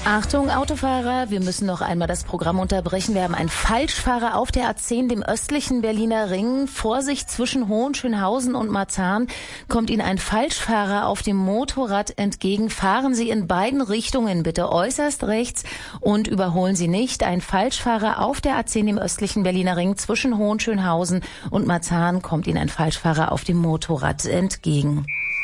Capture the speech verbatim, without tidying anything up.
Achtung, Autofahrer, wir müssen noch einmal das Programm unterbrechen. Wir haben einen Falschfahrer auf der A zehn, dem östlichen Berliner Ring. Vorsicht, zwischen Hohenschönhausen und Marzahn kommt Ihnen ein Falschfahrer auf dem Motorrad entgegen. Fahren Sie in beiden Richtungen bitte äußerst rechts und überholen Sie nicht. Ein Falschfahrer auf der A zehn, dem östlichen Berliner Ring, zwischen Hohenschönhausen und Marzahn kommt Ihnen ein Falschfahrer auf dem Motorrad entgegen.